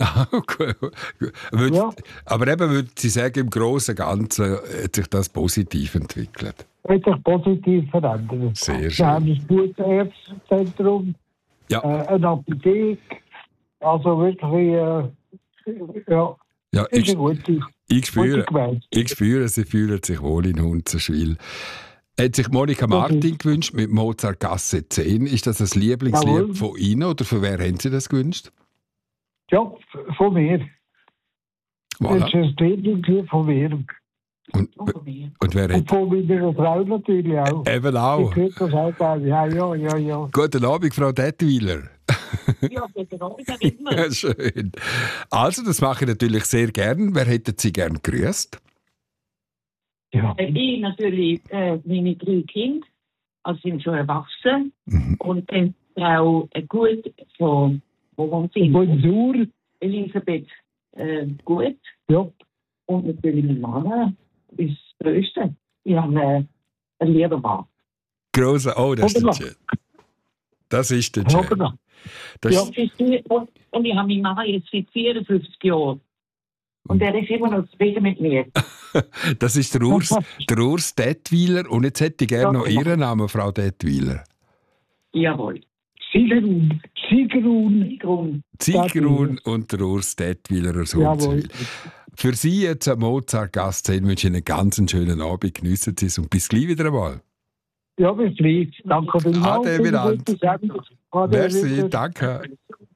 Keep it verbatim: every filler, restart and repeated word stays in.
Ah, okay. Würd, Ja. Aber eben würde Sie sagen, im Großen und Ganzen hat sich das positiv entwickelt. Hat sich positiv verändert. Sehr Wir schön. haben ein gutes Ärztezentrum, Ja, äh, eine Apotheke. Also wirklich, äh, ja, ja ist ich, eine gute, ich, gute spüre, Gemeinde. ich spüre, Sie fühlen sich wohl in Hunzenschwil. Hat sich Monika Martin gewünscht mit Mozart Gasse zehn. Ist das ein Lieblingslied Jawohl. von Ihnen oder von wer haben Sie das gewünscht? Ja, von mir. Das Voilà. ist ein Lieblingslied von mir. Und, Von mir. und wer Und hat... von meiner Frau natürlich auch. Eben Ich auch. höre das auch gerne. Ja, ja, ja, ja. Guten Abend, Frau Detwiler. Ja, guten Abend, Herr Wittmann. Ja, schön. Also, das mache ich natürlich sehr gern. Wer hätte Sie gern gegrüßt? Ja, Äh, Ich natürlich, äh, meine drei Kinder, also sind schon erwachsen. Mhm. Und dann Frau äh, Gut von, wo wohnt sie? Bonjour. Elisabeth äh, Gut. Ja, Und natürlich mein Mann ist das Größte. Ich habe äh, einen lieben Mann. Großer, oh, das ist Hoppla. der schön. Das ist der schön. Hoppla. Das Ja. ist, Und, und ich habe meinen Mann jetzt seit vierundfünfzig Jahren. Und er ist immer noch zufrieden mit mir. das ist der Urs, der Urs Detwiler. Und jetzt hätte ich gerne Ja, noch genau. Ihren Namen, Frau Detwiler. Jawohl. Siegerun. Siegerun. Grund. Zigerun und der Urs Detwiler aus Jawohl. Hunzwil. Für Sie jetzt am Mozart Gast zehn wünsche ich einen ganz schönen Abend. Geniessen Sie es und bis gleich wieder einmal. Ja, bis gleich. Danke vielmals. Ade, für die miteinander. gute Sendung. Ade, Merci, wirklich. danke.